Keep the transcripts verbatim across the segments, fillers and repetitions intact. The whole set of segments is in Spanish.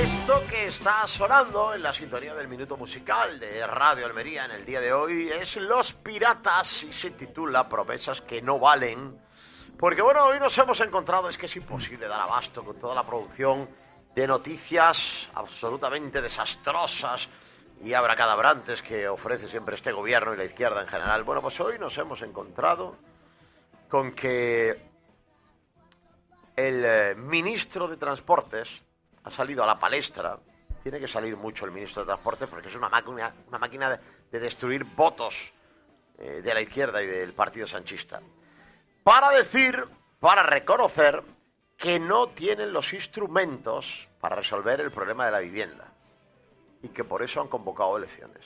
Esto que está sonando en la sintonía del minuto musical de Radio Almería en el día de hoy es Los Piratas y se titula Promesas que no valen. Porque bueno, hoy nos hemos encontrado, es que es imposible dar abasto con toda la producción de noticias absolutamente desastrosas y abracadabrantes que ofrece siempre este gobierno y la izquierda en general. Bueno, pues hoy nos hemos encontrado con que el eh, ministro de Transportes ha salido a la palestra. Tiene que salir mucho el ministro de Transportes porque es una máquina, una máquina de, de destruir votos eh, de la izquierda y del partido sanchista. Para decir, para reconocer que no tienen los instrumentos para resolver el problema de la vivienda y que por eso han convocado elecciones.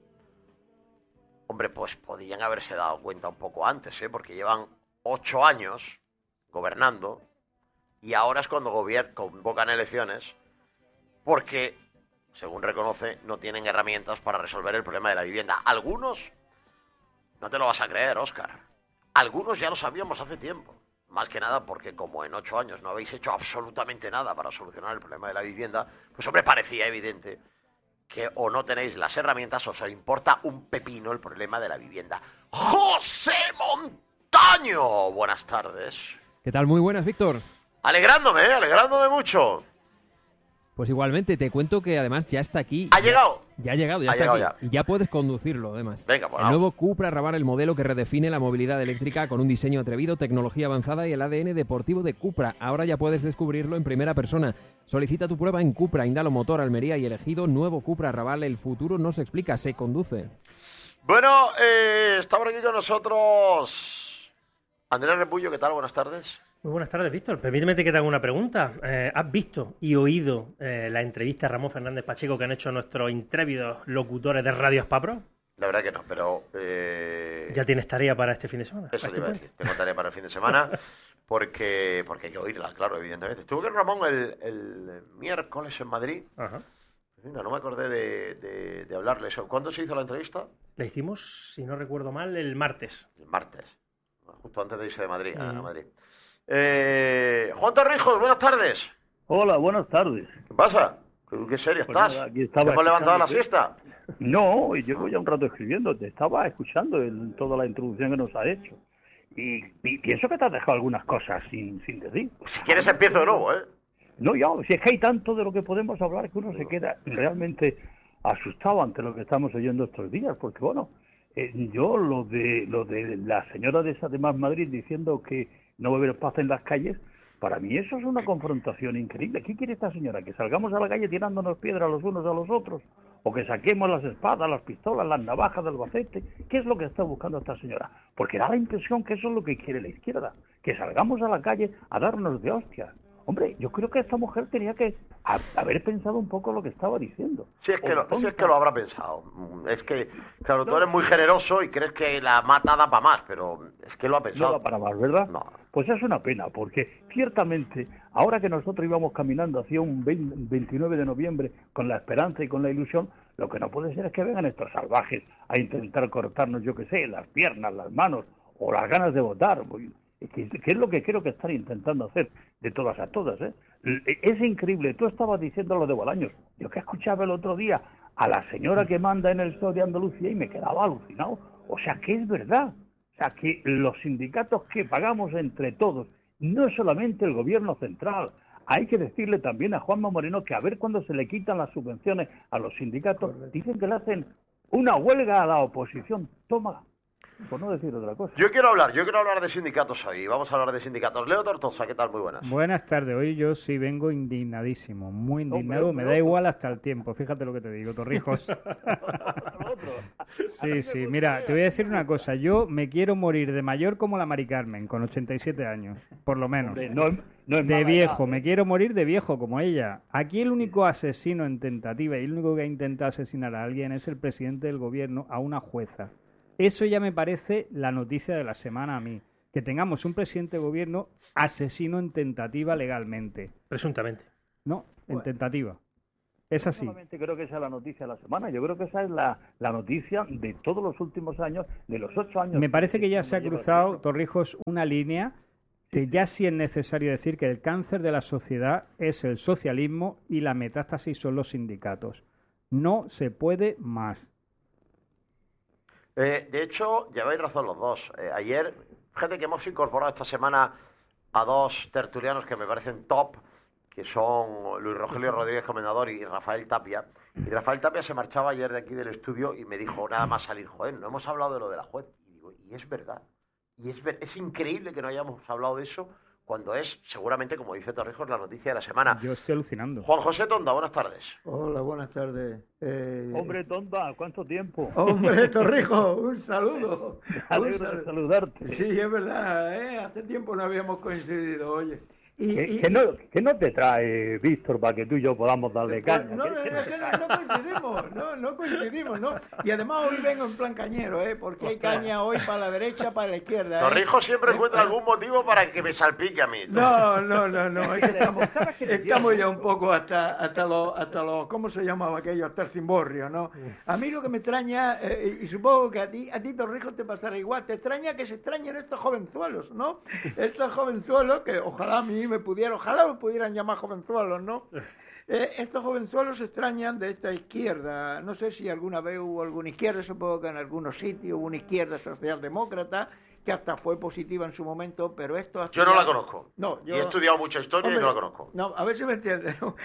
Hombre, pues podían haberse dado cuenta un poco antes, ¿eh? Porque llevan ocho años gobernando y ahora es cuando gobier- convocan elecciones porque, según reconoce, no tienen herramientas para resolver el problema de la vivienda. Algunos, no te lo vas a creer, Óscar, algunos ya lo sabíamos hace tiempo. Más que nada porque como en ocho años no habéis hecho absolutamente nada para solucionar el problema de la vivienda, pues hombre, parecía evidente que o no tenéis las herramientas o os importa un pepino el problema de la vivienda. ¡José Montaño! Buenas tardes. ¿Qué tal? Muy buenas, Víctor. Alegrándome, ¿eh? Alegrándome mucho. Pues igualmente, te cuento que además ya está aquí. ¿Ha ya, llegado? Ya ha llegado, ya ha está llegado aquí. Ya. Y ya puedes conducirlo, además. Venga, pues el vamos. nuevo Cupra Raval, el modelo que redefine la movilidad eléctrica con un diseño atrevido, tecnología avanzada y el A D N deportivo de Cupra. Ahora ya puedes descubrirlo en primera persona. Solicita tu prueba en Cupra, Indalo Motor, Almería y elegido nuevo Cupra Raval. El futuro no se explica, se conduce. Bueno, eh, está por aquí con nosotros Andrés Repullo. ¿Qué tal? Buenas tardes. Muy buenas tardes, Víctor. Permíteme que te haga una pregunta. Eh, ¿Has visto y oído eh, la entrevista a Ramón Fernández Pacheco que han hecho nuestros intrépidos locutores de Radio Aspapro? La verdad que no, pero... Eh... ¿Ya tienes tarea para este fin de semana? Eso te iba a decir. Tengo tarea para el fin de semana porque, porque hay que oírla, claro, evidentemente. Estuve con Ramón el, el miércoles en Madrid. Ajá. Mira, no me acordé de, de, de hablarle. ¿Cuándo se hizo la entrevista? La hicimos, si no recuerdo mal, el martes. El martes, justo antes de irse de Madrid, Mm. a Madrid. Eh, Juan Torrijos, buenas tardes. Hola, buenas tardes. ¿Qué pasa? ¿Qué, qué serio Pues estás? nada, aquí ¿Te estaba hemos levantado la escuchando. siesta? No, llevo ya un rato escribiendo, te estaba escuchando en toda la introducción que nos ha hecho. Y, y pienso que te has dejado algunas cosas sin, sin decir. Si quieres empiezo de nuevo, ¿eh? No, ya, si es que hay tanto de lo que podemos hablar que uno se queda realmente asustado ante lo que estamos oyendo estos días, porque bueno, eh, yo lo de lo de la señora de esa de Más Madrid diciendo que no va a haber paz en las calles, para mí eso es una confrontación increíble. ¿Qué quiere esta señora? ¿Que salgamos a la calle tirándonos piedras los unos a los otros? ¿O que saquemos las espadas, las pistolas, las navajas del Albacete? ¿Qué es lo que está buscando esta señora? Porque da la impresión que eso es lo que quiere la izquierda, que salgamos a la calle a darnos de hostias. Hombre, yo creo que esta mujer tenía que ha- haber pensado un poco lo que estaba diciendo. Si es, que O lo, si es tonta. que lo habrá pensado. Es que, claro, tú eres muy generoso y crees que la mata da para más, pero es que lo ha No pensado. da para más, ¿verdad? No. Pues es una pena, porque ciertamente, ahora que nosotros íbamos caminando hacia un veinte veintinueve de noviembre con la esperanza y con la ilusión, lo que no puede ser es que vengan estos salvajes a intentar cortarnos, yo qué sé, las piernas, las manos o las ganas de votar. ¿Qué es lo que creo que están intentando hacer de todas a todas? ¿eh? Es increíble. Tú estabas diciendo lo de Bolaños. Yo que escuchaba el otro día a la señora que manda en el P S O E de Andalucía y me quedaba alucinado. O sea, que es verdad. O sea, que los sindicatos que pagamos entre todos, no es solamente el gobierno central. Hay que decirle también a Juanma Moreno que a ver cuando se le quitan las subvenciones a los sindicatos, dicen que le hacen una huelga a la oposición. Toma, por no decir otra cosa. Yo quiero hablar, yo quiero hablar de sindicatos hoy. Vamos a hablar de sindicatos. Leo Tortosa, ¿qué tal? Muy buenas. Buenas tardes, hoy yo sí vengo indignadísimo, muy indignado, Hombre, me da hombre, igual hasta el tiempo, fíjate lo que te digo, Torrijos. Sí, sí, mira, te voy a decir una cosa, yo me quiero morir de mayor como la Mari Carmen, con ochenta y siete años, por lo menos. Hombre, no, es- no es De mala viejo, edad, me ¿eh? quiero morir de viejo como ella. Aquí el único asesino en tentativa y el único que ha intentado asesinar a alguien es el presidente del gobierno a una jueza. Eso ya me parece la noticia de la semana a mí. Que tengamos un presidente de gobierno asesino en tentativa legalmente. Presuntamente. No, en Bueno. tentativa. Es No así. solamente creo que esa es la noticia de la semana, yo creo que esa es la, la noticia de todos los últimos años, de los ocho años. Me parece que ya se ha lleva el cruzado, gobierno. Torrijos, una línea que ya sí es necesario decir que el cáncer de la sociedad es el socialismo y la metástasis son los sindicatos. No se puede más. Eh, de hecho, lleváis razón los dos. Eh, ayer, fíjate que hemos incorporado esta semana a dos tertulianos que me parecen top, que son Luis Rogelio Rodríguez Comendador y Rafael Tapia. Y Rafael Tapia se marchaba ayer de aquí del estudio y me dijo, nada más salir, joder, no hemos hablado de lo de la juez. Y digo, y es verdad. Y es, ver es increíble que no hayamos hablado de eso cuando es, seguramente, como dice Torrijos, la noticia de la semana. Yo estoy alucinando. Juan José Tonda, buenas tardes. Hola, buenas tardes. Eh... Hombre, Tonda, ¿cuánto tiempo? Hombre, Torrijos, un saludo. Alegro un sal... de saludarte. Sí, es verdad, ¿eh? Hace tiempo no habíamos coincidido, oye. Y, ¿Qué, y, que, no, ¿Qué no te trae, Víctor, para que tú y yo podamos darle pues, caña? No, no, es que no, no coincidimos, no, no coincidimos, ¿no? Y además hoy vengo en plan cañero, ¿eh? Porque hay caña hoy para la derecha, para la izquierda, ¿eh? Torrijos siempre encuentra algún motivo para que me salpique a mí. No, no, no, no, es que estamos, estamos ya un poco hasta, hasta los, hasta los, ¿cómo se llamaba aquello? Hasta el cimborrio, ¿no? A mí lo que me extraña, eh, y supongo que a ti, a ti, Torrijos, te pasará igual, te extraña que se extrañen estos jovenzuelos, ¿no? Estos jovenzuelos que ojalá a mí me pudiera, ojalá pudieran llamar jovenzuelos, ¿no? Eh, estos jovenzuelos se extrañan de esta izquierda. No sé si alguna vez hubo alguna izquierda, supongo que en algunos sitios hubo una izquierda socialdemócrata que hasta fue positiva en su momento, pero esto... Yo no la conozco. No, yo... Y he estudiado mucha historia Hombre, y no la conozco. No, a ver si me entiendes. ¿no?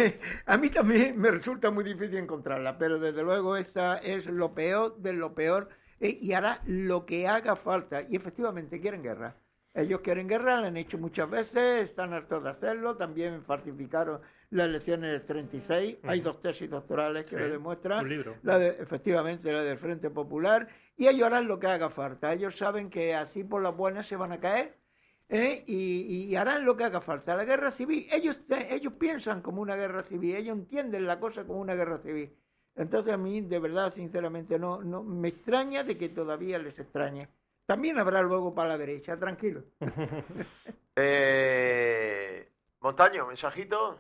A mí también me resulta muy difícil encontrarla, pero desde luego esta es lo peor de lo peor eh, y hará lo que haga falta. Y efectivamente quieren guerra. Ellos quieren guerra, la han hecho muchas veces, están hartos de hacerlo, también falsificaron las elecciones del treinta y seis, uh-huh. Hay dos tesis doctorales que sí, lo demuestran, un libro. La de, efectivamente la del Frente Popular, y ellos harán lo que haga falta, ellos saben que así por las buenas se van a caer, ¿eh? y, y harán lo que haga falta. La guerra civil, ellos, ellos piensan como una guerra civil, ellos entienden la cosa como una guerra civil. Entonces a mí, de verdad, sinceramente, no, no me extraña de que todavía les extrañe. También habrá luego para la derecha, tranquilo. eh, Montaño, mensajito.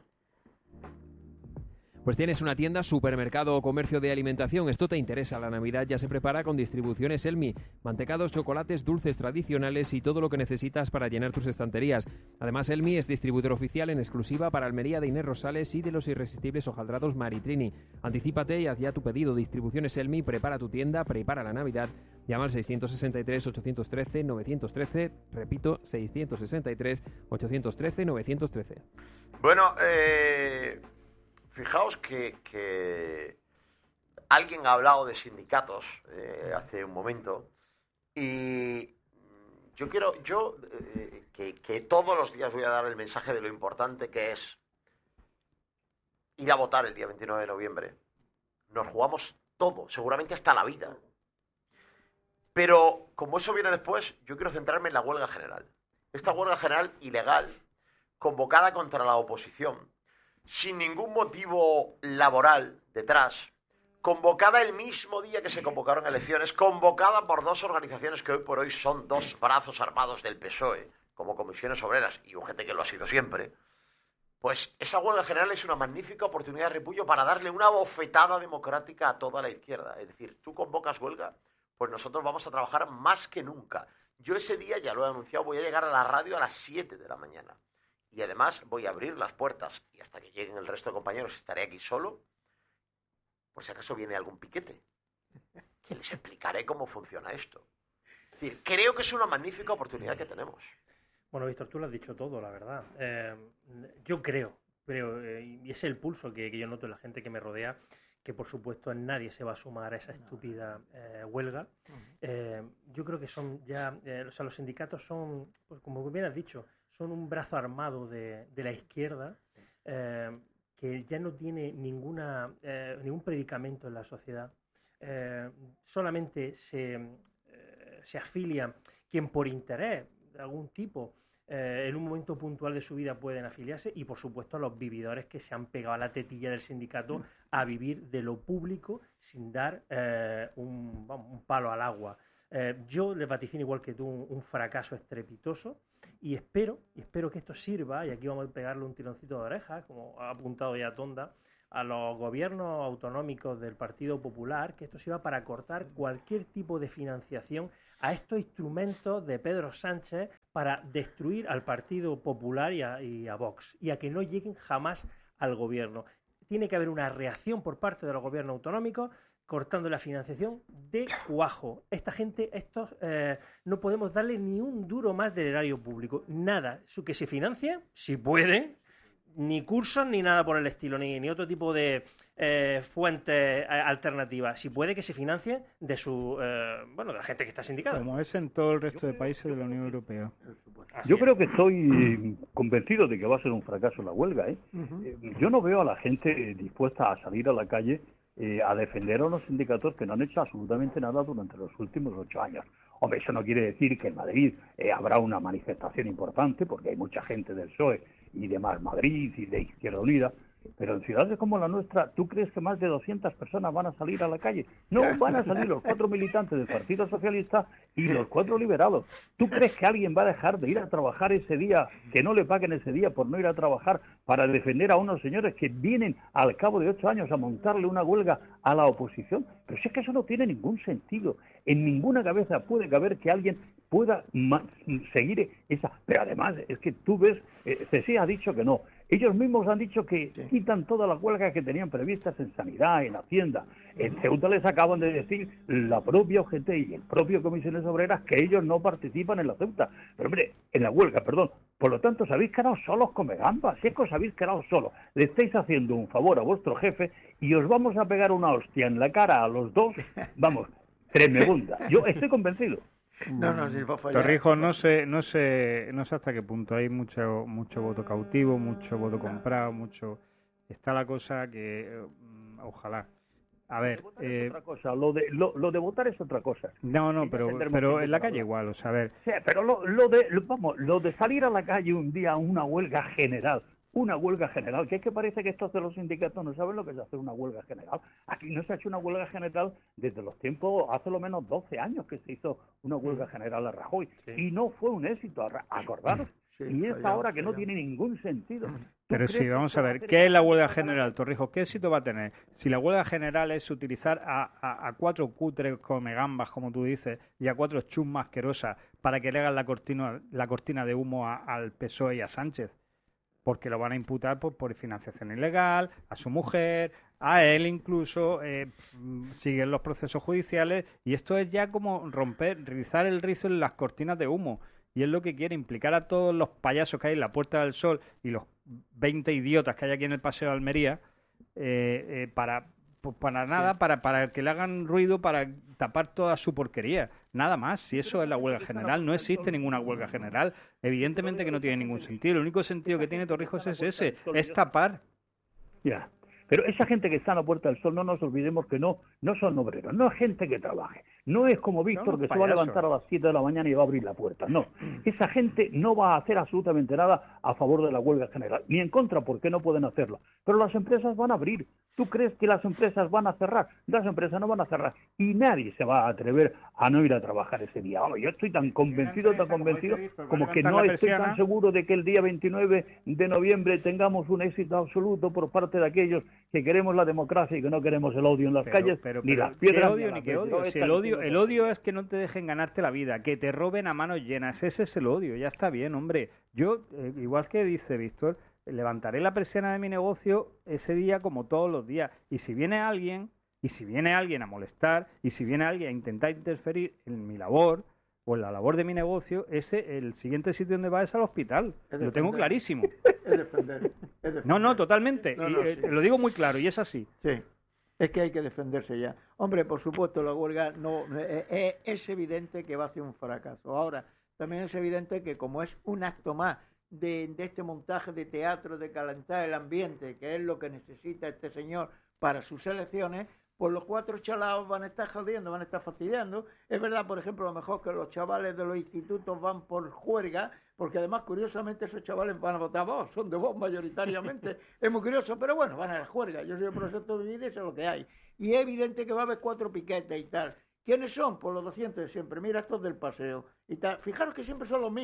Pues tienes una tienda, supermercado o comercio de alimentación. Esto te interesa. La Navidad ya se prepara con distribuciones Elmi. Mantecados, chocolates, dulces tradicionales y todo lo que necesitas para llenar tus estanterías. Además, Elmi es distribuidor oficial en exclusiva para Almería de Inés Rosales y de los irresistibles hojaldrados Maritrini. Anticípate y haz ya tu pedido. Distribuciones Elmi, prepara tu tienda, prepara la Navidad. Llama al seiscientos sesenta y tres, ochocientos trece, novecientos trece. Repito, seiscientos sesenta y tres, ochocientos trece, novecientos trece. Bueno, eh... fijaos que, que alguien ha hablado de sindicatos eh, hace un momento y yo quiero, yo eh, que, que todos los días voy a dar el mensaje de lo importante que es ir a votar el día veintinueve de noviembre. Nos jugamos todo, seguramente hasta la vida. Pero como eso viene después, yo quiero centrarme en la huelga general. Esta huelga general ilegal, convocada contra la oposición, sin ningún motivo laboral detrás, convocada el mismo día que se convocaron elecciones, convocada por dos organizaciones que hoy por hoy son dos brazos armados del P S O E, como Comisiones Obreras y U G T, que lo ha sido siempre, pues esa huelga general es una magnífica oportunidad de repullo para darle una bofetada democrática a toda la izquierda. Es decir, tú convocas huelga, pues nosotros vamos a trabajar más que nunca. Yo ese día, ya lo he anunciado, voy a llegar a la radio a las siete de la mañana. Y además voy a abrir las puertas y hasta que lleguen el resto de compañeros estaré aquí solo, por si acaso viene algún piquete, que les explicaré cómo funciona esto. Es decir, creo que es una magnífica oportunidad que tenemos. Bueno, Víctor, tú lo has dicho todo, la verdad. Eh, yo creo, creo eh, y es el pulso que, que yo noto en la gente que me rodea, que por supuesto nadie se va a sumar a esa estúpida eh, huelga. Eh, yo creo que son ya, eh, o sea, los sindicatos son, pues como bien has dicho, son un brazo armado de, de la izquierda eh, que ya no tiene ninguna, eh, ningún predicamento en la sociedad. Eh, solamente se, eh, se afilia quien por interés de algún tipo eh, en un momento puntual de su vida pueden afiliarse y por supuesto los vividores que se han pegado a la tetilla del sindicato a vivir de lo público sin dar eh, un, vamos, un palo al agua. Eh, yo les vaticino igual que tú un, un fracaso estrepitoso y espero, y espero que esto sirva, y aquí vamos a pegarle un tironcito de orejas, como ha apuntado ya Tonda, a los gobiernos autonómicos del Partido Popular, que esto sirva para cortar cualquier tipo de financiación a estos instrumentos de Pedro Sánchez para destruir al Partido Popular y a, y a Vox, y a que no lleguen jamás al gobierno. Tiene que haber una reacción por parte de los gobiernos autonómicos cortando la financiación de cuajo. Esta gente, estos, eh, no podemos darle ni un duro más del erario público. Nada. Que se financie, si pueden, ni cursos ni nada por el estilo, ni, ni otro tipo de eh, fuentes eh, alternativas. Si puede, que se financie de su eh, bueno, de la gente que está sindicada. Como es en todo el resto de países de la Unión Europea. Yo creo que estoy convencido de que va a ser un fracaso la huelga, ¿eh? Uh-huh. Yo no veo a la gente dispuesta a salir a la calle eh, a defender a unos sindicatos que no han hecho absolutamente nada durante los últimos ocho años. Hombre, eso no quiere decir que en Madrid eh, habrá una manifestación importante, porque hay mucha gente del P S O E y de Más Madrid y de Izquierda Unida, pero en ciudades como la nuestra, ¿tú crees que más de doscientas personas van a salir a la calle? No, van a salir los cuatro militantes del Partido Socialista y los cuatro liberados. ¿Tú crees que alguien va a dejar de ir a trabajar ese día, que no le paguen ese día por no ir a trabajar, para defender a unos señores que vienen al cabo de ocho años a montarle una huelga a la oposición? Pero si es que eso no tiene ningún sentido. En ninguna cabeza puede caber que alguien pueda seguir esa... Pero además, es que tú ves, eh, C S I ha dicho que no. Ellos mismos han dicho que sí. Quitan todas las huelgas que tenían previstas en Sanidad, en Hacienda. En Ceuta les acaban de decir la propia O G T y el propio Comisiones Obreras que ellos no participan en la Ceuta. Pero hombre, en la huelga, perdón. Por lo tanto, os habéis quedado solos come gambas. Si es que os habéis quedado solos. Le estáis haciendo un favor a vuestro jefe y os vamos a pegar una hostia en la cara a los dos. Vamos, tremenda. Yo estoy convencido. No, no, si va a fallar. Torrijos, no sé, no sé, no sé hasta qué punto hay mucho, mucho voto cautivo, mucho voto comprado, mucho. Está la cosa que, eh, ojalá. A ver, eh, otra cosa. Lo de lo, lo de votar es otra cosa. No, no, pero, pero en la calle igual, o sea, a ver. Sí, pero lo, lo de, lo, vamos, lo de salir a la calle un día a una huelga general. Una huelga general, que es que parece que estos de los sindicatos no saben lo que es hacer una huelga general. Aquí no se ha hecho una huelga general desde los tiempos, hace lo menos doce años que se hizo una huelga general a Rajoy. Sí. Y no fue un éxito, acordaros. Sí, y es ahora que no tiene ningún sentido. Pero sí, vamos a ver, ¿qué es la huelga general, Torrijos? ¿Qué éxito va a tener? Si la huelga general es utilizar a, a, a cuatro cutres come gambas, como tú dices, y a cuatro chusmas asquerosas para que le hagan la cortina, la cortina de humo a, al P S O E y a Sánchez, porque lo van a imputar por, por financiación ilegal, a su mujer, a él incluso, eh, siguen los procesos judiciales, y esto es ya como romper, rizar el rizo en las cortinas de humo, y es lo que quiere, implicar a todos los payasos que hay en la Puerta del Sol y los veinte idiotas que hay aquí en el Paseo de Almería, eh, eh, para... Pues para nada, para, para que le hagan ruido, para tapar toda su porquería. Nada más. Si eso es la huelga general, no existe ninguna huelga general. Evidentemente que no tiene ningún sentido. El único sentido que tiene Torrijos es ese, es tapar. Ya. Pero esa gente que está en la Puerta del Sol, no nos olvidemos que no, no son obreros, no es gente que trabaje. No es como Víctor, que se va a levantar a las siete de la mañana y va a abrir la puerta. No, esa gente no va a hacer absolutamente nada a favor de la huelga general, ni en contra, porque no pueden hacerlo. Pero las empresas van a abrir. ¿Tú crees que las empresas van a cerrar? Las empresas no van a cerrar. Y nadie se va a atrever a no ir a trabajar ese día. Oh, yo estoy tan convencido, tan convencido, como que no estoy tan seguro de que el día veintinueve de noviembre tengamos un éxito absoluto por parte de aquellos que queremos la democracia y que no queremos el odio en las pero, calles, pero, ni pero, las piedras. ¿Qué odio ni qué odio? Si el odio, el odio es que no te dejen ganarte la vida, que te roben a manos llenas. Ese es el odio. Ya está bien, hombre. Yo, eh, igual que dice Víctor, levantaré la persiana de mi negocio ese día como todos los días. Y si viene alguien, y si viene alguien a molestar, y si viene alguien a intentar interferir en mi labor o en la labor de mi negocio, ese el siguiente sitio donde va es al hospital. Es lo tengo clarísimo. Es defender, es defender. No, no, totalmente. No, no, y, sí. eh, lo digo muy claro y es así. Sí. Es que hay que defenderse ya. Hombre, por supuesto, la huelga no eh, eh, es evidente que va a ser un fracaso. Ahora, también es evidente que como es un acto más de, de este montaje de teatro, de calentar el ambiente, que es lo que necesita este señor para sus elecciones, pues los cuatro chalados van a estar jodiendo, van a estar fastidiando. Es verdad, por ejemplo, a lo mejor que los chavales de los institutos van por juerga, porque además, curiosamente, esos chavales van a votar a Vox, son de Vox mayoritariamente. Es muy curioso, pero bueno, van a la juerga. Yo soy el profesor de mi vida y eso es lo que hay. Y es evidente que va a haber cuatro piquetes y tal. ¿Quiénes son? Pues los doscientos de siempre. Mira, estos del paseo y tal. Fijaros que siempre son los mismos.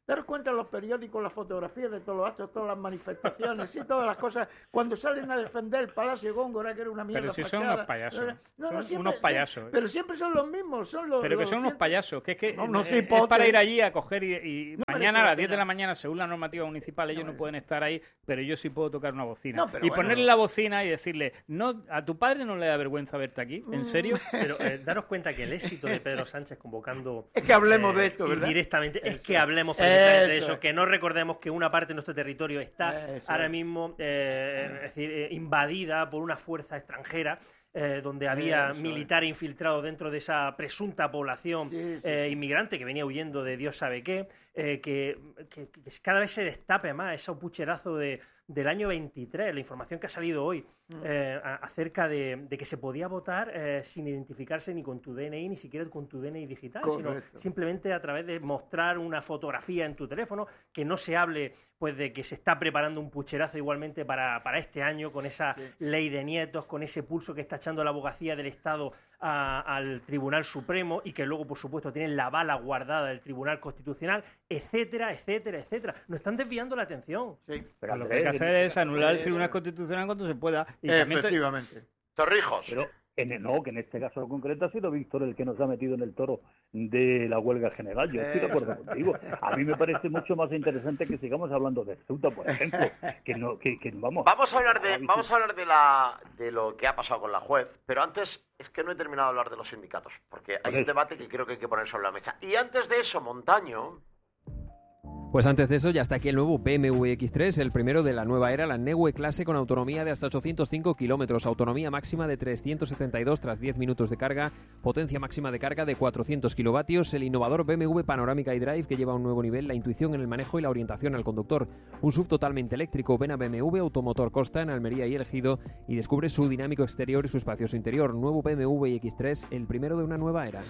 Daros cuenta en los periódicos, las fotografías de todos los actos, todas las manifestaciones y todas las cosas, cuando salen a defender el Palacio Góngora, que era una mierda. Pero si fachada, son unos payasos. No, no, son siempre, unos payasos. Siempre, pero siempre son los mismos. Son los, pero que los son unos cientos... payasos. Que es que no, no, es, sí, es para ir allí a coger y, y no mañana a las diez de la mañana, según la normativa municipal, ellos no, no pueden estar ahí, pero yo sí puedo tocar una bocina. No, y bueno, ponerle la bocina y decirle, no, a tu padre no le da vergüenza verte aquí, ¿en serio? Pero eh, daros cuenta que el éxito de Pedro Sánchez convocando... Es que hablemos eh, de esto, ¿verdad? Indirectamente, es que hablemos precisamente de eso, eso, que no recordemos que una parte de nuestro territorio está eso ahora mismo eh, es decir, eh, invadida por una fuerza extranjera. Eh, donde había Eso, militares eh. infiltrados dentro de esa presunta población sí, sí, eh, inmigrante que venía huyendo de Dios sabe qué, eh, que, que, que cada vez se destape más ese pucherazo de, del año veintitrés, la información que ha salido hoy eh, a, acerca de, de que se podía votar eh, sin identificarse ni con tu D N I, ni siquiera con tu D N I digital, Correcto. Sino simplemente a través de mostrar una fotografía en tu teléfono, que no se hable pues de que se está preparando un pucherazo igualmente para, para este año, con esa sí. ley de nietos, con ese pulso que está echando la abogacía del Estado a, al Tribunal Supremo y que luego, por supuesto, tienen la bala guardada del Tribunal Constitucional, etcétera, etcétera, etcétera. Nos están desviando la atención. Sí, pero lo que hay que hacer es anular el Tribunal Constitucional cuando se pueda. Y efectivamente. Te... Torrijos. Pero en, no, que en este caso concreto ha sido Víctor el que nos ha metido en el toro de la huelga general. Yo estoy de acuerdo contigo. A mí me parece mucho más interesante que sigamos hablando de Ceuta, por ejemplo. Que no, que, que vamos. Vamos a hablar de, vamos a hablar de la de lo que ha pasado con la juez, pero antes es que no he terminado de hablar de los sindicatos, porque hay un debate que creo que hay que poner sobre la mesa. Y antes de eso, Montaño. Pues antes de eso ya está aquí el nuevo B M W X tres, el primero de la nueva era, la Neue Clase, con autonomía de hasta ochocientos cinco kilómetros, autonomía máxima de trescientos setenta y dos tras diez minutos de carga, potencia máxima de carga de cuatrocientos kilovatios, el innovador B M W Panorámica iDrive que lleva a un nuevo nivel la intuición en el manejo y la orientación al conductor, un S U V totalmente eléctrico. Ven a B M W Automotor Costa en Almería y El Ejido y descubre su dinámico exterior y su espacioso interior. Nuevo B M W X tres, el primero de una nueva era.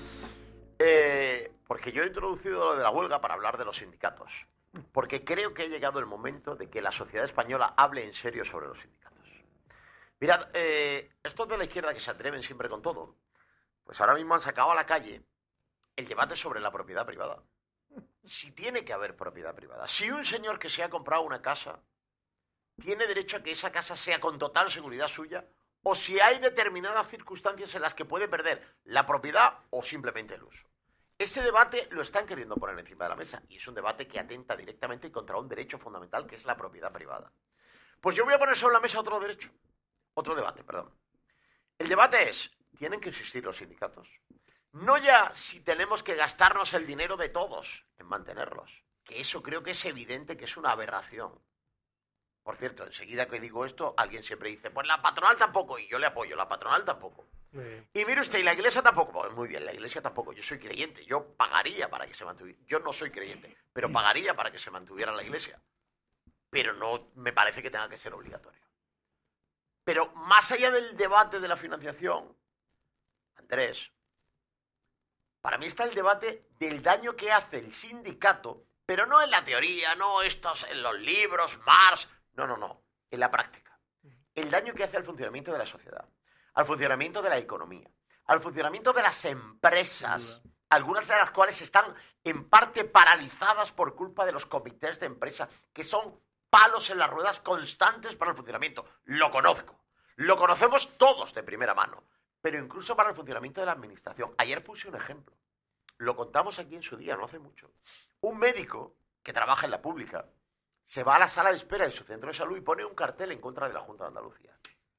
Eh, porque yo he introducido lo de la huelga para hablar de los sindicatos. Porque creo que ha llegado el momento de que la sociedad española hable en serio sobre los sindicatos. Mirad, eh, estos de la izquierda que se atreven siempre con todo, pues ahora mismo han sacado a la calle el debate sobre la propiedad privada. Si tiene que haber propiedad privada. Si un señor que se ha comprado una casa tiene derecho a que esa casa sea con total seguridad suya, o si hay determinadas circunstancias en las que puede perder la propiedad o simplemente el uso. Ese debate lo están queriendo poner encima de la mesa y es un debate que atenta directamente contra un derecho fundamental que es la propiedad privada. Pues yo voy a poner sobre la mesa otro derecho, otro debate, perdón. El debate es, ¿tienen que existir los sindicatos? No ya si tenemos que gastarnos el dinero de todos en mantenerlos, que eso creo que es evidente que es una aberración. Por cierto, enseguida que digo esto, alguien siempre dice, pues la patronal tampoco, y yo le apoyo, la patronal tampoco. Y mire usted, y la iglesia tampoco. Pues muy bien, la iglesia tampoco. Yo soy creyente, yo pagaría para que se mantuviera. Yo no soy creyente, pero pagaría para que se mantuviera la iglesia. Pero no me parece que tenga que ser obligatorio. Pero más allá del debate de la financiación, Andrés, para mí está el debate del daño que hace el sindicato, pero no en la teoría, no estos en los libros, Marx, no, no, no, en la práctica. El daño que hace al funcionamiento de la sociedad, al funcionamiento de la economía, al funcionamiento de las empresas, algunas de las cuales están en parte paralizadas por culpa de los comités de empresa, que son palos en las ruedas constantes para el funcionamiento. Lo conozco, lo conocemos todos de primera mano, pero incluso para el funcionamiento de la administración. Ayer puse un ejemplo, lo contamos aquí en su día, no hace mucho. Un médico que trabaja en la pública se va a la sala de espera de su centro de salud y pone un cartel en contra de la Junta de Andalucía.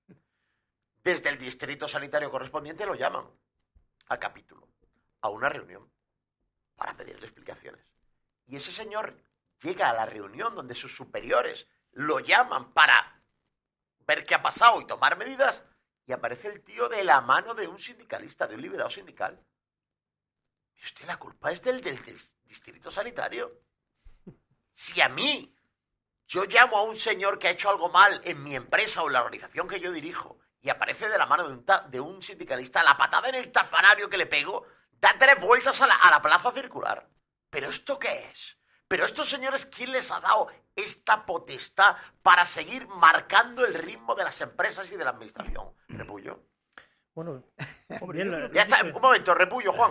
Desde el distrito sanitario correspondiente lo llaman a capítulo, a una reunión, para pedirle explicaciones. Y ese señor llega a la reunión donde sus superiores lo llaman para ver qué ha pasado y tomar medidas, y aparece el tío de la mano de un sindicalista, de un liberado sindical. ¿Y usted la culpa es del, del, del distrito sanitario? Si a mí, yo llamo a un señor que ha hecho algo mal en mi empresa o en la organización que yo dirijo, y aparece de la mano de un, ta- de un sindicalista, la patada en el tafanario que le pego da tres vueltas a la, a la plaza circular. ¿Pero esto qué es? ¿Pero estos señores quién les ha dado esta potestad para seguir marcando el ritmo de las empresas y de la administración? ¿Repullo? Bueno, ya está, un momento, Repullo, Juan.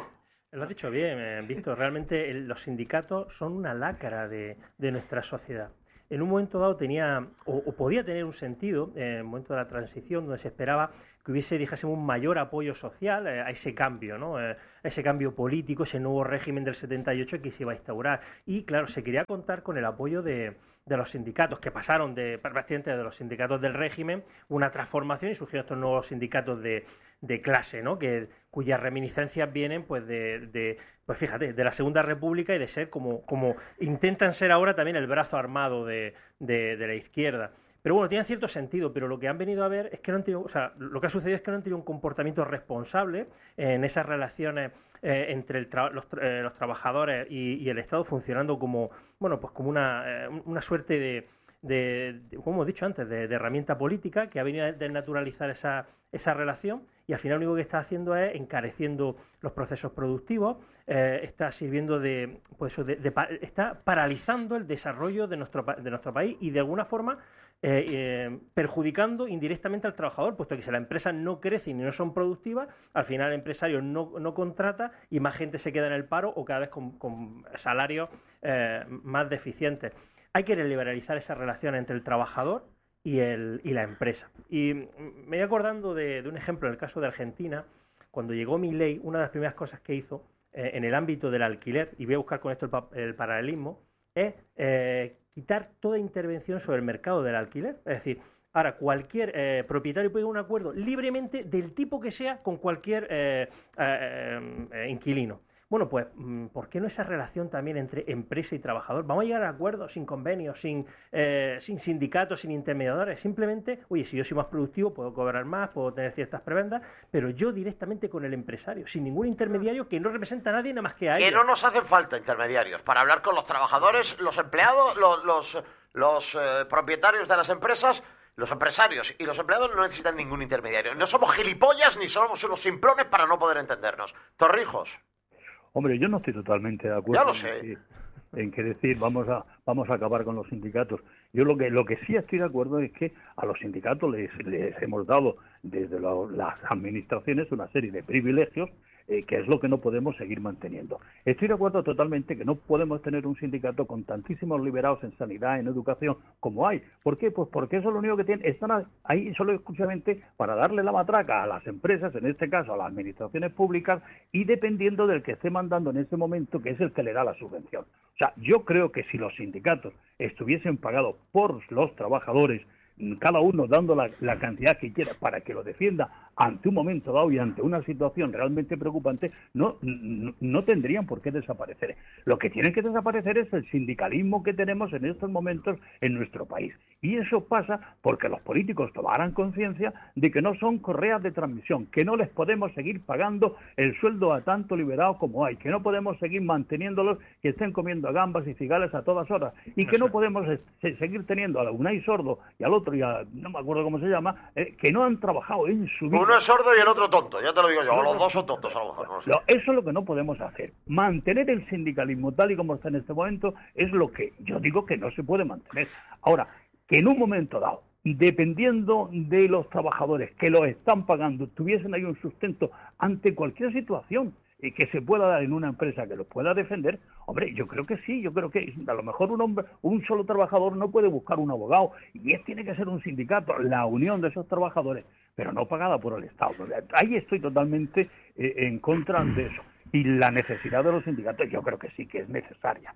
Lo has dicho bien, eh, Víctor. Realmente el, los sindicatos son una lacra de, de nuestra sociedad. En un momento dado tenía, o, o podía tener un sentido, eh, en el momento de la transición, donde se esperaba que hubiese, dijésemos, un mayor apoyo social eh, a ese cambio, ¿no? Eh, a ese cambio político, ese nuevo régimen del setenta y ocho que se iba a instaurar. Y, claro, se quería contar con el apoyo de, de los sindicatos, que pasaron de prácticamente de los sindicatos del régimen, una transformación y surgieron estos nuevos sindicatos de, de clase, ¿no? Que, cuyas reminiscencias vienen, pues, de, de pues fíjate, de la Segunda República y de ser como, como intentan ser ahora también el brazo armado de, de, de la izquierda. Pero bueno, tienen cierto sentido, pero lo que han venido a ver es que no han tenido, o sea, lo que ha sucedido es que no han tenido un comportamiento responsable en esas relaciones eh, entre el tra los, eh, los trabajadores y, y el Estado, funcionando como, bueno, pues como una, eh, una suerte de, de, de, como he dicho antes, de, de herramienta política que ha venido a desnaturalizar esa, esa relación, y al final lo único que está haciendo es encareciendo los procesos productivos, eh, está sirviendo de, pues eso, de, de, está paralizando el desarrollo de nuestro, de nuestro país y de alguna forma Eh, eh, perjudicando indirectamente al trabajador, puesto que si las empresas no crecen y no son productivas, al final el empresario no, no contrata y más gente se queda en el paro o cada vez con, con salarios eh, más deficientes. Hay que liberalizar esa relación entre el trabajador y, el, y la empresa. Y me voy acordando de, de un ejemplo en el caso de Argentina, cuando llegó Milei, una de las primeras cosas que hizo eh, en el ámbito del alquiler, y voy a buscar con esto el, el paralelismo, es eh, quitar toda intervención sobre el mercado del alquiler. Es decir, ahora cualquier eh, propietario puede llegar a un acuerdo libremente del tipo que sea con cualquier eh, eh, eh, inquilino. Bueno, pues, ¿por qué no esa relación también entre empresa y trabajador? Vamos a llegar a acuerdos sin convenios, sin, eh, sin sindicatos, sin intermediadores. Simplemente, oye, si yo soy más productivo, puedo cobrar más, puedo tener ciertas prebendas, pero yo directamente con el empresario, sin ningún intermediario que no representa a nadie nada más que a ellos. Que no nos hacen falta intermediarios para hablar con los trabajadores, los empleados, los, los, los eh, propietarios de las empresas. Los empresarios y los empleados no necesitan ningún intermediario. No somos gilipollas ni somos unos simplones para no poder entendernos. Torrijos. Hombre, yo no estoy totalmente de acuerdo. Ya lo sé. En que, en que decir vamos a vamos a acabar con los sindicatos. Yo lo que lo que sí estoy de acuerdo es que a los sindicatos les, les hemos dado desde lo, las administraciones una serie de privilegios eh, que es lo que no podemos seguir manteniendo. Estoy de acuerdo totalmente que no podemos tener un sindicato con tantísimos liberados en sanidad, en educación, como hay. ¿Por qué? Pues porque eso es lo único que tienen. Están ahí solo exclusivamente para darle la matraca a las empresas, en este caso a las administraciones públicas, y dependiendo del que esté mandando en ese momento, que es el que le da la subvención. O sea, yo creo que si los sindicatos estuviesen pagados por los trabajadores, cada uno dando la, la cantidad que quiera para que lo defienda ante un momento dado y ante una situación realmente preocupante, no, no, no tendrían por qué desaparecer. Lo que tiene que desaparecer es el sindicalismo que tenemos en estos momentos en nuestro país. Y eso pasa porque los políticos tomarán conciencia de que no son correas de transmisión, que no les podemos seguir pagando el sueldo a tanto liberado como hay, que no podemos seguir manteniéndolos que estén comiendo gambas y cigales a todas horas, y que no podemos seguir teniendo a Unai Sordo y al otro, y a, no me acuerdo cómo se llama, eh, que no han trabajado en su vida. Uno es sordo y el otro tonto, ya te lo digo yo, o los dos son tontos a lo mejor. No sé. Eso es lo que no podemos hacer. Mantener el sindicalismo tal y como está en este momento es lo que yo digo que no se puede mantener. Ahora, que en un momento dado, dependiendo de los trabajadores que los están pagando, tuviesen ahí un sustento ante cualquier situación y que se pueda dar en una empresa que los pueda defender, hombre, yo creo que sí, yo creo que a lo mejor un hombre, un solo trabajador no puede buscar un abogado, y es, tiene que ser un sindicato, la unión de esos trabajadores, pero no pagada por el Estado. Ahí estoy totalmente eh, en contra de eso. Y la necesidad de los sindicatos yo creo que sí que es necesaria.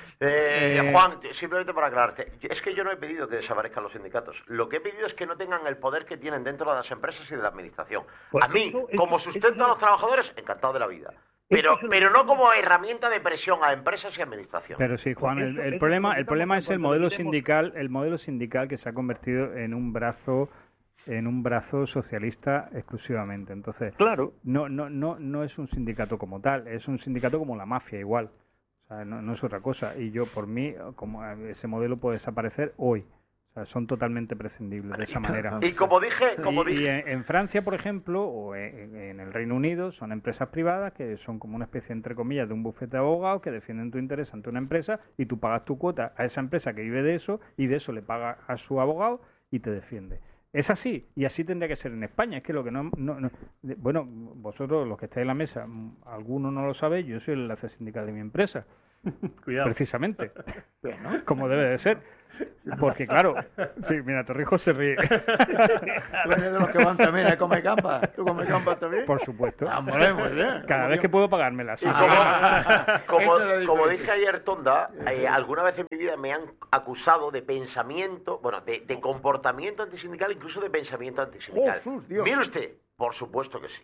Eh, eh, Juan, simplemente para aclararte, es que yo no he pedido que desaparezcan los sindicatos. Lo que he pedido es que no tengan el poder que tienen dentro de las empresas y de la administración. Pues a mí, eso, eso, como sustento eso, a los trabajadores, encantado de la vida. Pero, pero no como herramienta de presión a empresas y administración. Pero sí, Juan, el, el problema, el problema es el modelo sindical, el modelo sindical que se ha convertido en un brazo en un brazo socialista exclusivamente. Entonces, claro, no, no, no, no es un sindicato como tal, es un sindicato como la mafia igual. O sea, no, no es otra cosa. Y yo, por mí, como ese modelo puede desaparecer hoy. O sea, son totalmente prescindibles de esa manera. Y como dije, como y, dije... y en, en Francia, por ejemplo, o en, en el Reino Unido, son empresas privadas que son como una especie, entre comillas, de un bufete de abogados que defienden tu interés ante una empresa, y tú pagas tu cuota a esa empresa que vive de eso, y de eso le pagas a su abogado y te defiende. Es así, y así tendría que ser en España. Es que lo que no... no, no bueno, vosotros, los que estáis en la mesa, algunos no lo sabéis, yo soy el enlace sindical de mi empresa. Cuidado. Precisamente. Bueno, como debe de ser. Porque claro, sí, mira, Torrijos se ríe. ¿Tú eres de los que van también a comer campa? ¿Tú comes campa también? Por supuesto. Ah, muy bien, muy bien. Cada vez que puedo pagármelas. Y como, Ah, como, esa es la como diferencia. dije ayer, Tonda, eh, alguna vez en mi vida me han acusado de pensamiento, bueno, de, de comportamiento antisindical, incluso de pensamiento antisindical. Oh, sus Dios. Mire usted, por supuesto que sí.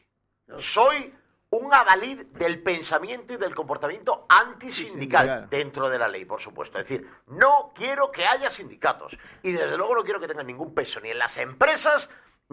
Soy un adalid del pensamiento y del comportamiento antisindical Sindical. dentro de la ley, por supuesto. Es decir, no quiero que haya sindicatos y desde luego no quiero que tengan ningún peso ni en las empresas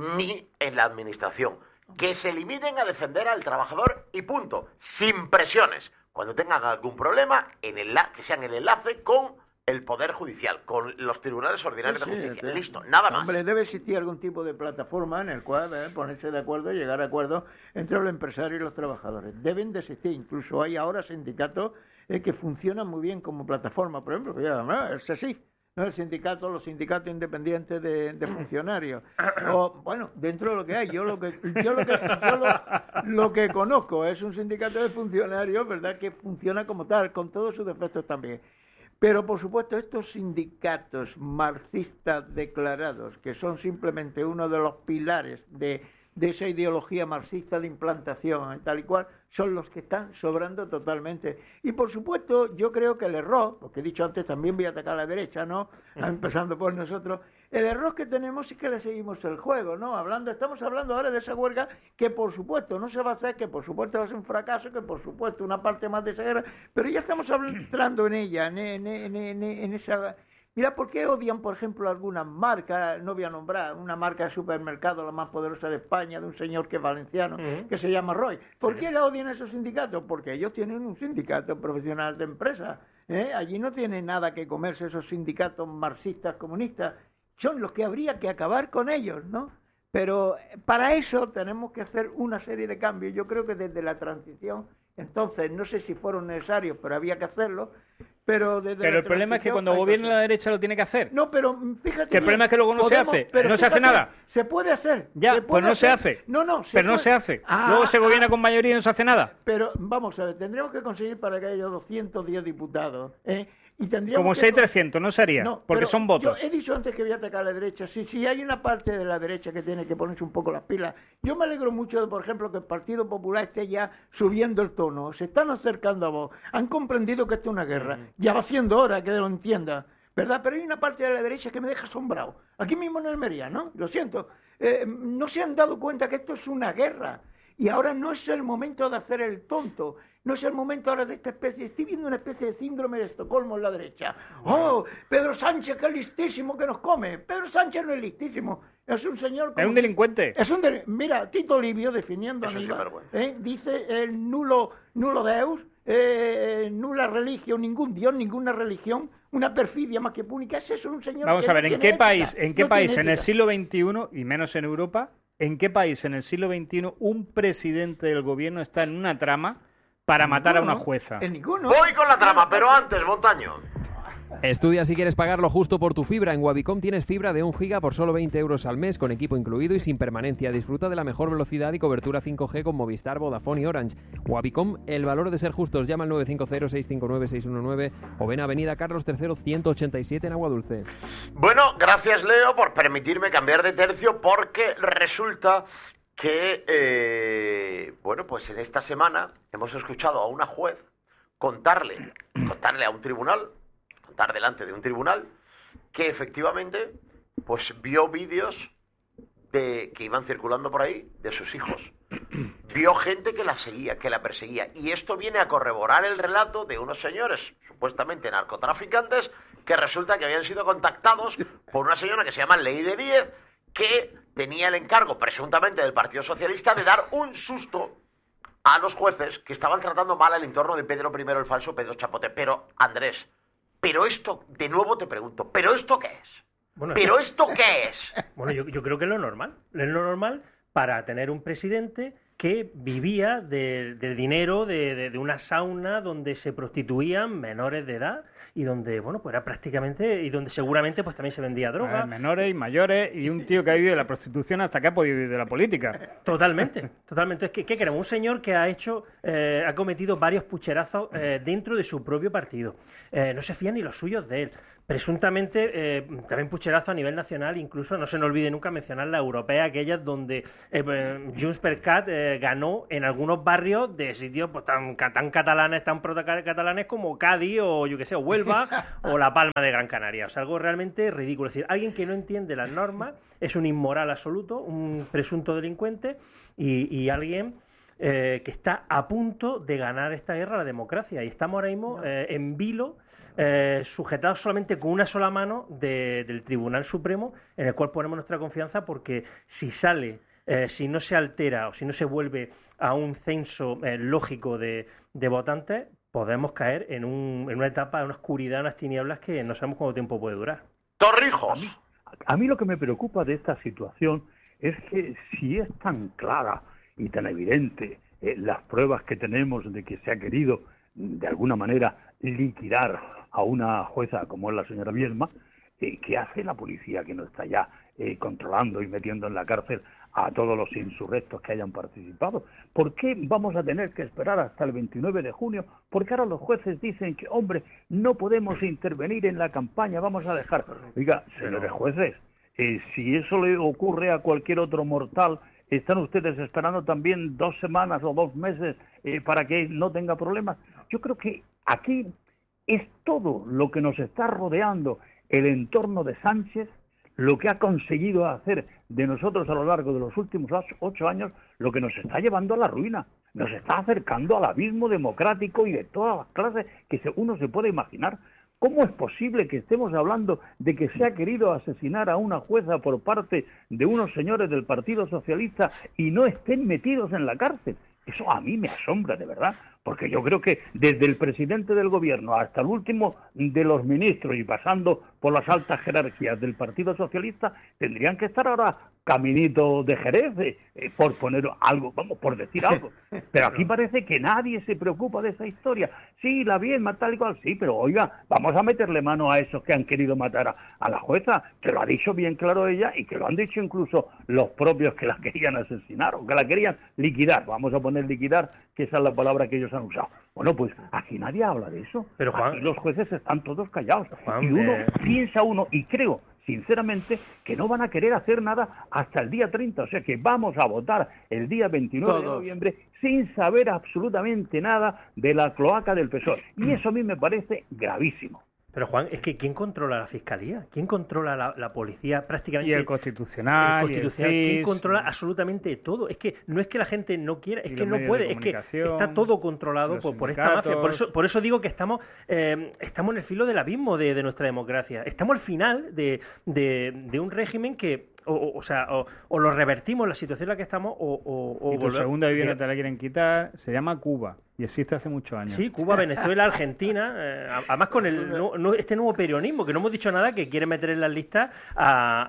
ni en la administración. Que se limiten a defender al trabajador y punto, sin presiones. Cuando tengan algún problema, en el, que sean el enlace con el Poder Judicial, con los tribunales ordinarios Sí, de sí, justicia. sí. Listo, nada más. Hombre, debe existir algún tipo de plataforma en el cual eh, ponerse de acuerdo y llegar a acuerdos entre los empresarios y los trabajadores. Deben de existir. Incluso hay ahora sindicatos eh, que funcionan muy bien como plataforma. Por ejemplo, ya, ¿no? el SESIF, ¿no? El sindicato, los sindicatos independientes de, de funcionarios. O, bueno, dentro de lo que hay, yo lo que yo lo que yo lo, lo que conozco es un sindicato de funcionarios, ¿verdad? Que funciona como tal, con todos sus defectos también. Pero, por supuesto, estos sindicatos marxistas declarados, que son simplemente uno de los pilares de, de esa ideología marxista de implantación, tal y cual, son los que están sobrando totalmente. Y, por supuesto, yo creo que el error, porque he dicho antes, también voy a atacar a la derecha, ¿no? Empezando por nosotros. El error que tenemos es que le seguimos el juego, ¿no? Hablando, estamos hablando ahora de esa huelga que por supuesto no se va a hacer, que por supuesto va a ser un fracaso, que por supuesto una parte más de esa guerra, pero ya estamos entrando en ella, en, en, en, en, en esa... Mira, ¿por qué odian, por ejemplo, algunas marcas? No voy a nombrar, una marca de supermercado, la más poderosa de España, de un señor que es valenciano, uh-huh. que se llama Roy. ¿Por qué la odian esos sindicatos? Porque ellos tienen un sindicato profesional de empresa. ¿eh? Allí no tienen nada que comerse esos sindicatos marxistas, comunistas. Son los que habría que acabar con ellos, ¿no? Pero para eso tenemos que hacer una serie de cambios. Yo creo que desde la transición, entonces, no sé si fueron necesarios, pero había que hacerlo. Pero, desde pero el problema es que cuando gobierna la derecha lo tiene que hacer. No, pero fíjate. Que el problema es que luego no podemos, se hace. Pero no fíjate, se hace nada. Se puede hacer. Ya, se puede pues no hacer. se hace. No, no. Se pero puede. no se hace. Ah, luego se gobierna ah, con mayoría y no se hace nada. Pero vamos a ver, tendríamos que conseguir para que haya doscientos diez diputados. ¿eh? Y tendríamos Como que... si hay trescientos, no sería. No, porque pero son votos. Yo he dicho antes que voy a atacar a la derecha. Si sí, sí, hay una parte de la derecha que tiene que ponerse un poco las pilas. Yo me alegro mucho de, por ejemplo, que el Partido Popular esté ya subiendo el tono. Se están acercando a vos. Han comprendido que esto es una guerra. Uh-huh. Ya va siendo hora que lo entiendan. ¿Verdad? Pero hay una parte de la derecha que me deja asombrado. Aquí mismo en Almería, ¿no? Lo siento. Eh, no se han dado cuenta que esto es una guerra. Y ahora no es el momento de hacer el tonto. No es el momento ahora de esta especie. Estoy viendo una especie de síndrome de Estocolmo en la derecha. ¡Oh! Pedro Sánchez, que listísimo que nos come. Pedro Sánchez no es listísimo. Es un señor... Es un delincuente. Es un del... Mira, Tito Livio, definiendo a Aníbal, ¿eh? dice el nulo, nulo deus, eh, nula religión, ningún dios, ninguna religión, una perfidia más que púnica. Es eso, un señor... Vamos que a ver, no ¿en tiene qué país, ética, en qué no país tiene en el ética. siglo veintiuno, y menos en Europa, en qué país en el siglo veintiuno un presidente del gobierno está en una trama para En matar ninguno, a una jueza? En ninguno. Voy con la trama, pero antes, Montaño. Estudia si quieres pagarlo justo por tu fibra. En Wavicom tienes fibra de un giga por solo veinte euros al mes, con equipo incluido y sin permanencia. Disfruta de la mejor velocidad y cobertura cinco G con Movistar, Vodafone y Orange. Wavicom, el valor de ser justos. Llama al nueve cinco cero, seis cinco nueve, seis uno nueve o ven a Avenida Carlos tercero, ciento ochenta y siete en Aguadulce. Bueno, gracias, Leo, por permitirme cambiar de tercio, porque resulta que, eh, bueno, pues en esta semana hemos escuchado a una juez contarle, contarle a un tribunal, contar delante de un tribunal, que efectivamente, pues vio vídeos de que iban circulando por ahí de sus hijos. Vio gente que la seguía, que la perseguía. Y esto viene a corroborar el relato de unos señores, supuestamente narcotraficantes, que resulta que habían sido contactados por una señora que se llama Leire Díez, que tenía el encargo, presuntamente, del Partido Socialista de dar un susto a los jueces que estaban tratando mal el entorno de Pedro primero el falso, Pedro Chapote. Pero, Andrés, pero esto, de nuevo te pregunto, ¿pero esto qué es? Bueno, ¿Pero esto qué es? Bueno, yo, yo creo que es lo normal. Es lo normal para tener un presidente que vivía de, del dinero de, de, de una sauna donde se prostituían menores de edad y donde, bueno, pues era prácticamente, y donde seguramente pues también se vendía droga. Ver, menores y mayores, y un tío que ha vivido de la prostitución hasta que ha podido vivir de la política. Totalmente, totalmente. Es que, ¿qué queremos? Un señor que ha hecho, eh, ha cometido varios pucherazos eh, dentro de su propio partido. Eh, no se fían ni los suyos de él. Presuntamente, eh, también pucherazo a nivel nacional, incluso no se nos olvide nunca mencionar la europea, aquellas donde eh, Junts per Cat eh, ganó en algunos barrios de sitios pues, tan, tan catalanes, tan protocatalanes como Cádiz o yo que sé, o Huelva o La Palma de Gran Canaria. O sea, algo realmente ridículo. Es decir, alguien que no entiende las normas es un inmoral absoluto, un presunto delincuente y, y alguien eh, que está a punto de ganar esta guerra a la democracia. Y estamos ahora mismo eh, en vilo. Eh, sujetados solamente con una sola mano de, del Tribunal Supremo, en el cual ponemos nuestra confianza, porque si sale, eh, si no se altera o si no se vuelve a un censo eh, lógico de, de votantes, podemos caer en, un, en una etapa, en una oscuridad, unas tinieblas que no sabemos cuánto tiempo puede durar. Torrijos. A mí, a mí lo que me preocupa de esta situación es que si es tan clara y tan evidente eh, las pruebas que tenemos de que se ha querido de alguna manera liquidar a una jueza como es la señora Bielma, eh, ¿qué hace la policía que no está ya eh, controlando y metiendo en la cárcel a todos los insurrectos que hayan participado? ¿Por qué vamos a tener que esperar hasta el veintinueve de junio? Porque ahora los jueces dicen que, hombre, no podemos intervenir en la campaña, vamos a dejar... Oiga, señores jueces, eh, si eso le ocurre a cualquier otro mortal, ¿están ustedes esperando también dos semanas o dos meses eh, para que no tenga problemas? Yo creo que aquí es todo lo que nos está rodeando el entorno de Sánchez, lo que ha conseguido hacer de nosotros a lo largo de los últimos ocho años, lo que nos está llevando a la ruina. Nos está acercando al abismo democrático y de todas las clases que uno se puede imaginar. ¿Cómo es posible que estemos hablando de que se ha querido asesinar a una jueza por parte de unos señores del Partido Socialista y no estén metidos en la cárcel? Eso a mí me asombra, de verdad, porque yo creo que desde el presidente del gobierno hasta el último de los ministros y pasando por las altas jerarquías del Partido Socialista, tendrían que estar ahora caminito de Jerez, eh, por poner algo, vamos, por decir algo. Pero aquí parece que nadie se preocupa de esa historia. Sí, la Bielma, tal y cual, sí, pero oiga, vamos a meterle mano a esos que han querido matar a, a la jueza, que lo ha dicho bien claro ella y que lo han dicho incluso los propios que la querían asesinar o que la querían liquidar. Vamos a poner liquidar, que esa es la palabra que ellos han usado. Bueno, pues aquí nadie habla de eso. Pero Juan, aquí los jueces están todos callados. Juan, y uno eh... piensa uno, y creo sinceramente que no van a querer hacer nada hasta el día treinta, o sea que vamos a votar el día veintinueve de noviembre sin saber absolutamente nada de la cloaca del P S O E, y eso a mí me parece gravísimo. Pero Juan, es que ¿quién controla la Fiscalía? ¿Quién controla la, la Policía? Prácticamente... Y el Constitucional, el Constitucional. y el C I S, ¿Quién controla absolutamente todo? Es que no es que la gente no quiera, es y que no puede, es que está todo controlado por, por esta mafia. Por eso, por eso digo que estamos, eh, estamos en el filo del abismo de, de nuestra democracia. Estamos al final de, de, de un régimen que... O, o, o sea, o, o lo revertimos la situación en la que estamos o... o, o y tu volver... segunda vivienda te la quieren quitar, se llama Cuba y existe hace muchos años. Sí, Cuba, Venezuela, Argentina, eh, además con el no, no, este nuevo peronismo, que no hemos dicho nada, que quiere meter en las listas a,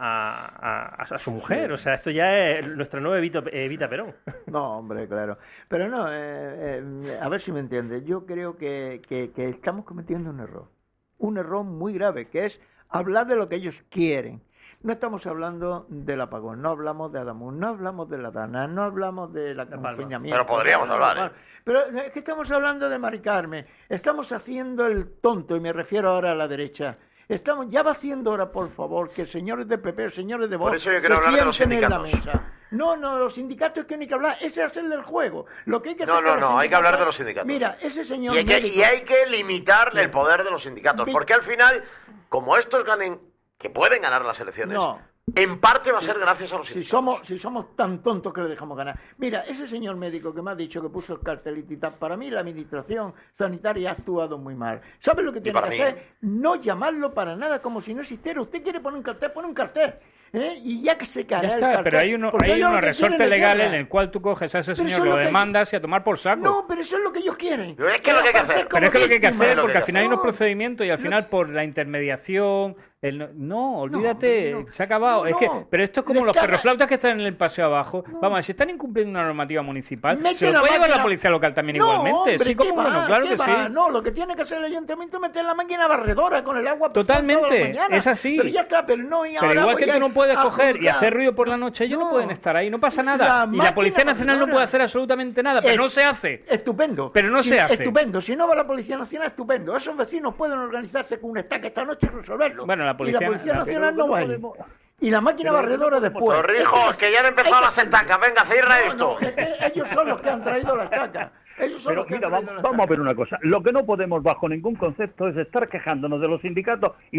a, a, a su mujer. O sea, esto ya es nuestra nueva Evita, Evita Perón. No, hombre, claro. Pero no, eh, eh, a ver si me entiendes. Yo creo que, que, que estamos cometiendo un error. Un error muy grave, que es hablar de lo que ellos quieren. No estamos hablando del apagón, no hablamos de Adamun, no hablamos de la Dana, no hablamos del confinamiento. Pero podríamos hablar, ¿eh? Pero es que estamos hablando de Mari Carmen, estamos haciendo el tonto, y me refiero ahora a la derecha. Estamos, ya va haciendo hora, por favor, que señores de P P, señores de Vox, por eso yo quiero hablar de los sindicatos. No, no, los sindicatos es que no hay que hablar, ese es hacerle el juego. Lo que hay que no, no, no, hay que hablar de los sindicatos. Mira, ese señor y hay que, médico, y hay que limitar el poder de los sindicatos, porque al final, como estos ganen, que pueden ganar las elecciones, no. En parte va a ser gracias a los sindicatos. Si somos, si somos tan tontos que le dejamos ganar. Mira, ese señor médico que me ha dicho que puso el cartelito y tal, para mí la administración sanitaria ha actuado muy mal. ¿Sabes lo que tiene que mí? hacer? No llamarlo para nada como si no existiera. Usted quiere poner un cartel, pone un cartel. ¿Eh? Y ya que se cae ya está, pero hay, uno, hay unos resortes legales en el cual tú coges a ese pero señor, lo, lo demandas y a tomar por saco. No, pero eso es lo que ellos quieren. Pero es que es lo que hay que hacer. Pero es que lo que hay que hacer, porque al final hay unos procedimientos y al final por la intermediación El, no, olvídate, no, no. se ha acabado. No, es que, no. pero esto es como Les los caga- perroflautas que están en el paseo abajo. No. Vamos, si están incumpliendo una normativa municipal, Mete se lo la puede llevar la máquina- policía local también No, igualmente. hombre, Sí, como ¿qué bueno, va? claro ¿Qué que sí. va? No, lo que tiene que hacer el ayuntamiento es meter la máquina barredora con el agua. Totalmente, toda la mañana. es así. Pero ya está, pero no y Pero ahora igual voy que a- tú no puedes a coger y juzgar. hacer ruido por la noche, ellos no, No. pueden estar ahí, no pasa La nada. Y la máquina Policía Nacional no barredora. puede hacer absolutamente nada, pero Es- no se hace. Estupendo. Pero no Si- se hace. Estupendo. Si no va la Policía Nacional, estupendo. Esos vecinos pueden organizarse con un estaca esta noche y resolverlo. Bueno, la Policía- y la Policía la- Nacional pero no va a no ir. podemos- Y la máquina pero barredora no podemos- después. Torrijos, que ya han empezado las estacas. Venga, cierra No, esto. no, es que ellos son los que han traído la estaca. Ellos son Pero los que mira, han traído vamos, la vamos a estaca. ver una cosa. Lo que no podemos bajo ningún concepto es estar quejándonos de los sindicatos y